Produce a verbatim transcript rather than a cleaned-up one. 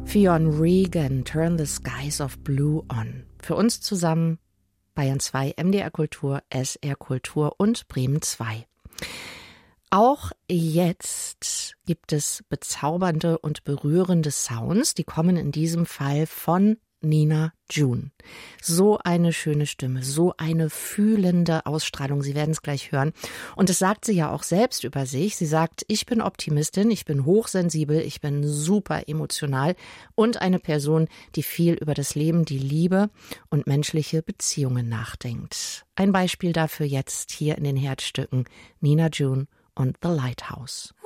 Fionn Regan, Turn the Skies of Blue On. Für uns zusammen Bayern zwei, M D R Kultur, S R Kultur und Bremen zwei. Auch jetzt gibt es bezaubernde und berührende Sounds, die kommen in diesem Fall von Nina June. So eine schöne Stimme, so eine fühlende Ausstrahlung, Sie werden es gleich hören. Und das sagt sie ja auch selbst über sich. Sie sagt, ich bin Optimistin, ich bin hochsensibel, ich bin super emotional und eine Person, die viel über das Leben, die Liebe und menschliche Beziehungen nachdenkt. Ein Beispiel dafür jetzt hier in den Herzstücken Nina June und The Lighthouse.